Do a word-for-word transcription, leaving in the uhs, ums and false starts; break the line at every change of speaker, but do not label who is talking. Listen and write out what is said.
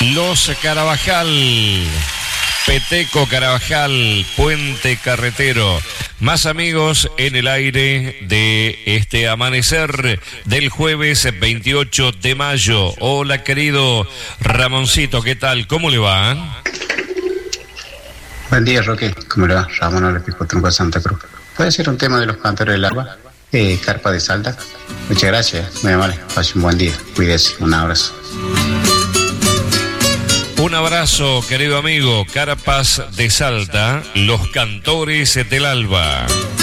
Los Carabajal, Peteco Carabajal, Puente Carretero. Más amigos en el aire de este amanecer del jueves veintiocho de mayo. Hola, querido Ramoncito, ¿qué tal? ¿Cómo le va?
Buen día, Roque. ¿Cómo le va? Ramón Olepico, Tronco de Santa Cruz. ¿Puede ser un tema de los cantores del agua? Eh, Carpa de Salta. Muchas gracias, muy amable. Pase un buen día. Cuídese. Un abrazo.
Un abrazo, querido amigo. Carpas de Salta, los cantores del alba.